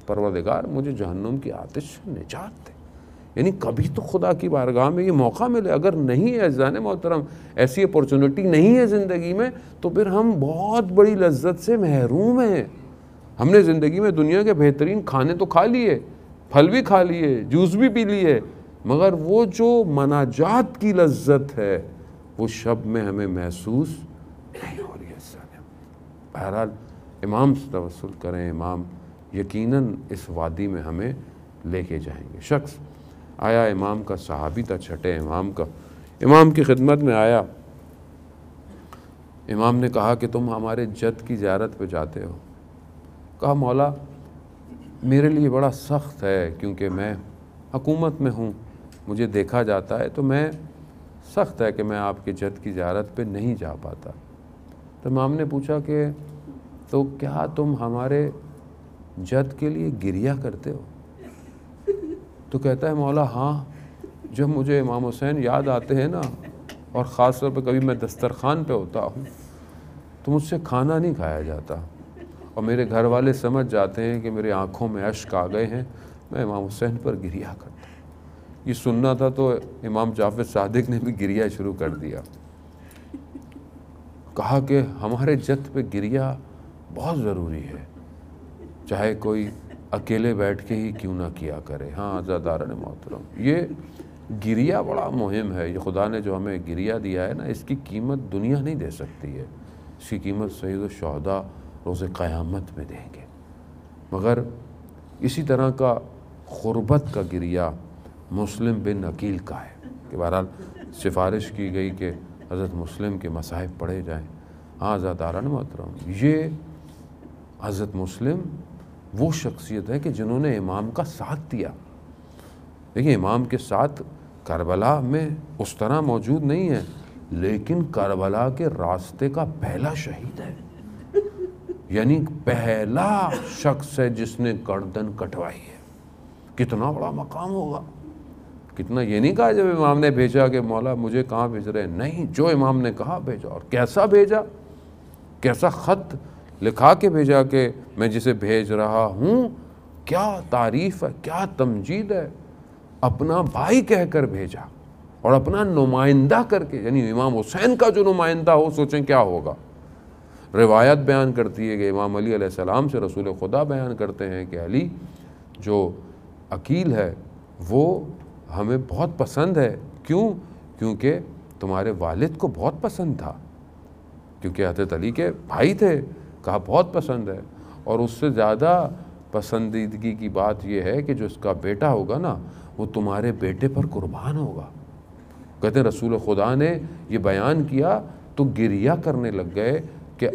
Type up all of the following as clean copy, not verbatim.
پروردگار مجھے جہنم کی آتش سے نجات دے. یعنی کبھی تو خدا کی بارگاہ میں یہ موقع ملے. اگر نہیں ہے عزیزان محترم، ایسی اپورچونٹی نہیں ہے زندگی میں، تو پھر ہم بہت بڑی لذت سے محروم ہیں. ہم نے زندگی میں دنیا کے بہترین کھانے تو کھا لیے، پھل بھی کھا لیے، جوس بھی پی لیے، مگر وہ جو مناجات کی لذت ہے وہ شب میں ہمیں محسوس نہیں ہو رہی ہے. بہرحال امام سے توسل کریں، امام یقیناً اس وادی میں ہمیں لے کے جائیں گے. شخص آیا، امام کا صحابی تھا، چھٹے امام کی خدمت میں آیا. امام نے کہا کہ تم ہمارے جد کی زیارت پہ جاتے ہو. کہا مولا میرے لیے بڑا سخت ہے، کیونکہ میں حکومت میں ہوں، مجھے دیکھا جاتا ہے، تو میں سخت ہے کہ میں آپ کے جد کی زیارت پہ نہیں جا پاتا. تو امام نے پوچھا کہ تو کیا تم ہمارے جد کے لیے گریہ کرتے ہو؟ تو کہتا ہے مولا ہاں، جب مجھے امام حسین یاد آتے ہیں نا، اور خاص طور پہ کبھی میں دسترخوان پہ ہوتا ہوں تو مجھ سے کھانا نہیں کھایا جاتا، اور میرے گھر والے سمجھ جاتے ہیں کہ میرے آنکھوں میں اشک آ گئے ہیں، میں امام حسین پر گریہ کرتا ہوں. یہ سننا تھا تو امام جعفر صادق نے بھی گریہ شروع کر دیا. کہا کہ ہمارے جد پہ گریہ بہت ضروری ہے، چاہے کوئی اکیلے بیٹھ کے ہی کیوں نہ کیا کرے. ہاں عزیزان محترم، یہ گریہ بڑا مہم ہے. یہ خدا نے جو ہمیں گریہ دیا ہے نا، اس کی قیمت دنیا نہیں دے سکتی ہے. اس کی قیمت سید الشہداء روز قیامت میں دیں گے. مگر اسی طرح کا غربت کا گریہ مسلم بن عقیل کا ہے کہ بہرحال سفارش کی گئی کہ حضرت مسلم کے مصاحف پڑھے جائیں. ہاں عزیزان محترم، یہ حضرت مسلم وہ شخصیت ہے کہ جنہوں نے امام کا ساتھ دیا. دیکھیں امام کے ساتھ کربلا میں اس طرح موجود نہیں ہے، لیکن کربلا کے راستے کا پہلا شہید ہے. یعنی پہلا شخص ہے جس نے گردن کٹوائی ہے. کتنا بڑا مقام ہوگا. کتنا، یہ نہیں کہا جب امام نے بھیجا کہ مولا مجھے کہاں بھیج رہے ہیں، نہیں، جو امام نے کہا بھیجا. اور کیسا بھیجا، کیسا خط لکھا کے بھیجا کہ میں جسے بھیج رہا ہوں، کیا تعریف ہے، کیا تمجید ہے. اپنا بھائی کہہ کر بھیجا اور اپنا نمائندہ کر کے، یعنی امام حسین کا جو نمائندہ ہو، سوچیں کیا ہوگا. روایت بیان کرتی ہے کہ امام علی علیہ السلام سے رسول خدا بیان کرتے ہیں کہ علی جو عقیل ہے وہ ہمیں بہت پسند ہے. کیوں؟ کیونکہ تمہارے والد کو بہت پسند تھا، کیونکہ حضرت علی کے بھائی تھے. کہا بہت پسند ہے، اور اس سے زیادہ پسندیدگی کی بات یہ ہے کہ جو اس کا بیٹا ہوگا نا، وہ تمہارے بیٹے پر قربان ہوگا. کہتے ہیں رسول خدا نے یہ بیان کیا تو گریہ کرنے لگ گئے کہ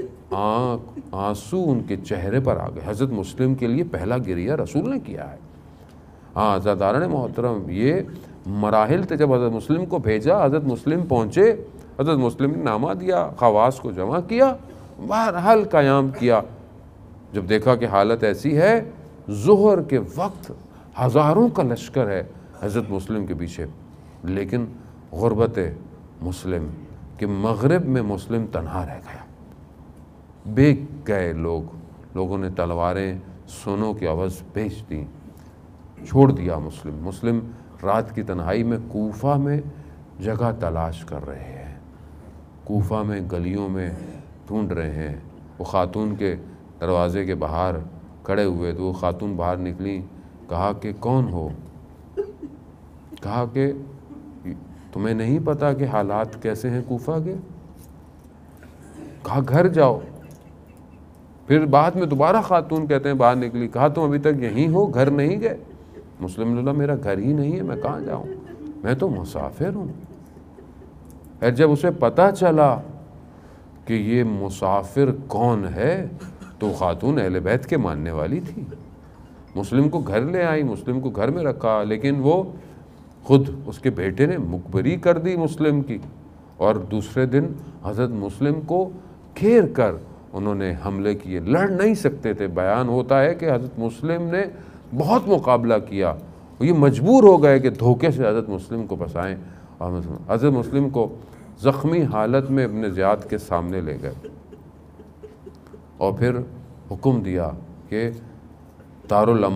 آنسو ان کے چہرے پر آ گئے. حضرت مسلم کے لیے پہلا گریہ رسول نے کیا ہے. ہاں عزیزان محترم، یہ مراحل تھے. جب حضرت مسلم کو بھیجا، حضرت مسلم پہنچے، حضرت مسلم نے نامہ دیا، خواص کو جمع کیا، بہرحال قیام کیا. جب دیکھا کہ حالت ایسی ہے، ظہر کے وقت ہزاروں کا لشکر ہے حضرت مسلم کے پیچھے، لیکن غربت مسلم کہ مغرب میں مسلم تنہا رہ گیا. بیچ گئے لوگوں نے تلواریں سونوں کی عوض بیچ دیں، چھوڑ دیا. مسلم رات کی تنہائی میں کوفہ میں جگہ تلاش کر رہے ہیں، کوفہ میں گلیوں میں ڈھونڈ رہے ہیں. وہ خاتون کے دروازے کے باہر کھڑے ہوئے تو وہ خاتون باہر نکلی. کہا کہ کون ہو؟ کہا کہ تمہیں نہیں پتا کہ حالات کیسے ہیں کوفہ کے؟ کہا گھر جاؤ. پھر بعد میں دوبارہ خاتون کہتے ہیں باہر نکلی. کہا تم ابھی تک یہیں ہو، گھر نہیں گئے؟ مسلم نے بولا میرا گھر ہی نہیں ہے، میں کہاں جاؤں، میں تو مسافر ہوں. اور جب اسے پتہ چلا کہ یہ مسافر کون ہے تو خاتون اہل بیت کے ماننے والی تھی. مسلم کو گھر لے آئی، مسلم کو گھر میں رکھا، لیکن وہ خود اس کے بیٹے نے مخبری کر دی مسلم کی. اور دوسرے دن حضرت مسلم کو گھیر کر انہوں نے حملے کیے. لڑ نہیں سکتے تھے. بیان ہوتا ہے کہ حضرت مسلم نے بہت مقابلہ کیا، یہ مجبور ہو گئے کہ دھوکے سے حضرت مسلم کو پھنسائیں، اور حضرت مسلم کو زخمی حالت میں ابن زیاد کے سامنے لے گئے اور پھر حکم دیا کہ دارالامن